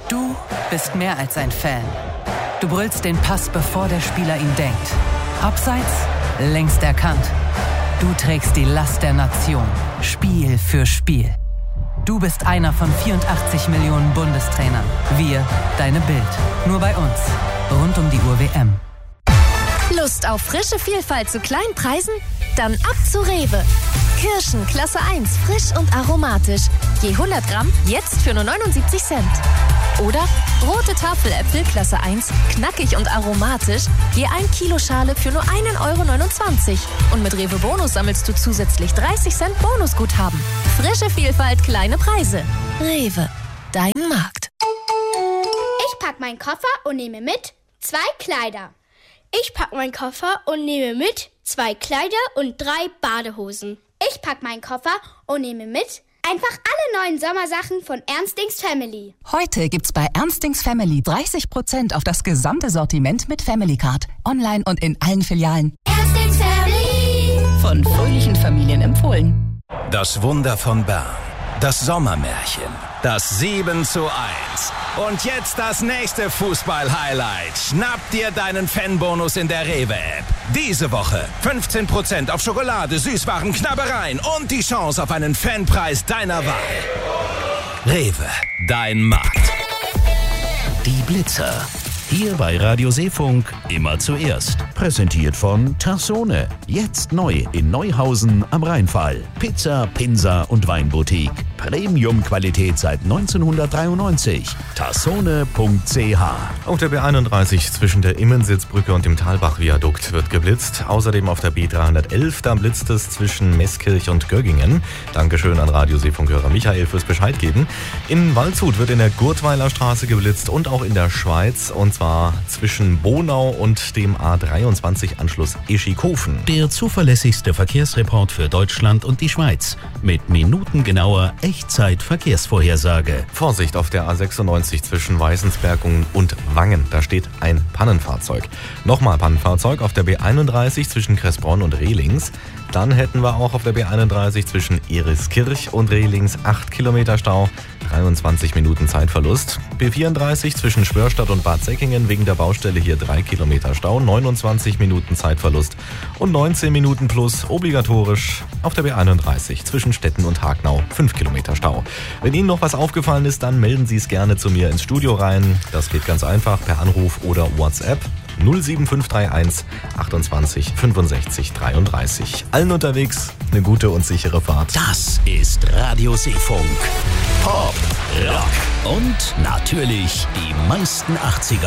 Du bist mehr als ein Fan. Du brüllst den Pass, bevor der Spieler ihn denkt. Abseits, längst erkannt. Du trägst die Last der Nation, Spiel für Spiel. Du bist einer von 84 Millionen Bundestrainern. Wir, deine Bild. Nur bei uns. Rund um die Uhr WM. Lust auf frische Vielfalt zu kleinen Preisen? Dann ab zu Rewe. Kirschen Klasse 1, frisch und aromatisch. Je 100 Gramm, jetzt für nur 79 Cent. Oder rote Tafeläpfel Klasse 1, knackig und aromatisch. Je 1 Kilo Schale für nur 1,29 €. Und mit Rewe Bonus sammelst du zusätzlich 30 Cent Bonusguthaben. Frische Vielfalt, kleine Preise. Rewe, dein Markt. Ich pack meinen Koffer und nehme mit 2 Kleider. Ich pack meinen Koffer und nehme mit 2 Kleider und 3 Badehosen. Ich pack meinen Koffer und nehme mit einfach alle neuen Sommersachen von Ernstings Family. Heute gibt's bei Ernstings Family 30% auf das gesamte Sortiment mit Family Card. Online und in allen Filialen. Ernstings Family. Von fröhlichen Familien empfohlen. Das Wunder von Bern. Das Sommermärchen. Das 7:1. Und jetzt das nächste Fußball-Highlight. Schnapp dir deinen Fanbonus in der Rewe-App. Diese Woche 15% auf Schokolade, Süßwaren, Knabbereien und die Chance auf einen Fanpreis deiner Wahl. Rewe, dein Markt. Die Blitzer. Hier bei Radio Seefunk immer zuerst. Präsentiert von Tassone. Jetzt neu in Neuhausen am Rheinfall. Pizza, Pinsa und Weinboutique. Premium-Qualität seit 1993. Tassone.ch. Auf der B31 zwischen der Immensitzbrücke und dem Talbach-Viadukt wird geblitzt. Außerdem auf der B311, da blitzt es zwischen Meßkirch und Göggingen. Dankeschön an Radio Seefunkhörer Michael fürs Bescheid geben. In Waldshut wird in der Gurtweiler Straße geblitzt und auch in der Schweiz. Und zwar zwischen Bonau und dem A23-Anschluss Eschikofen. Der zuverlässigste Verkehrsreport für Deutschland und die Schweiz. Mit minutengenauer Echtzeit-Verkehrsvorhersage. Vorsicht auf der A96 zwischen Weißensberg und Wangen. Da steht ein Pannenfahrzeug. Nochmal Pannenfahrzeug auf der B31 zwischen Kressbronn und Rehlings. Dann hätten wir auch auf der B31 zwischen Eriskirch und Rehlings 8 Kilometer Stau, 23 Minuten Zeitverlust. B34 zwischen Schwörstadt und Bad Säckingen wegen der Baustelle hier 3 Kilometer Stau, 29 Minuten Zeitverlust und 19 Minuten plus obligatorisch auf der B31 zwischen Stetten und Hagnau 5 Kilometer Stau. Wenn Ihnen noch was aufgefallen ist, dann melden Sie es gerne zu mir ins Studio rein. Das geht ganz einfach per Anruf oder WhatsApp. 07531 28 65 33. Allen unterwegs eine gute und sichere Fahrt. Das ist Radio Seefunk. Pop, Rock und natürlich die meisten 80er.